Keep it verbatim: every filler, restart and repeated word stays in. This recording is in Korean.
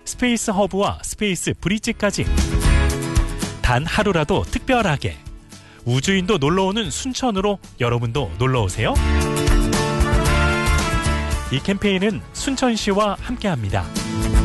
스페이스 허브와 스페이스 브릿지까지 단 하루라도 특별하게 우주인도 놀러오는 순천으로 여러분도 놀러오세요. 이 캠페인은 순천시와 함께합니다.